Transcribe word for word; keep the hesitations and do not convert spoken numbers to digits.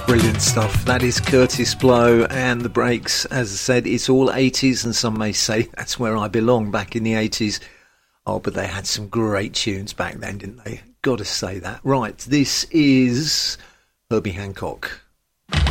Brilliant stuff. That is Curtis Blow and the Breaks. As I said, it's all eighties, and some may say that's where I belong, back in the eighties. Oh, but they had some great tunes back then, didn't they? Got to say that. Right, this is Herbie Hancock.